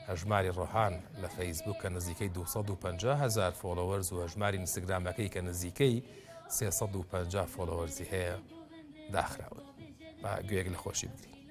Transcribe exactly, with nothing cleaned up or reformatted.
هەژماری ڕۆحان لە فەیسبوک کە نزیکەی دووسەد و پەنجا هەزار فۆلۆوەرز و هەژماری ئینستاگرامەکەی کە نزیکەی سێسەد و پەنجا فۆلۆوەرزی هەیە داخراون. با گوێیەک لە خۆشی بگرین.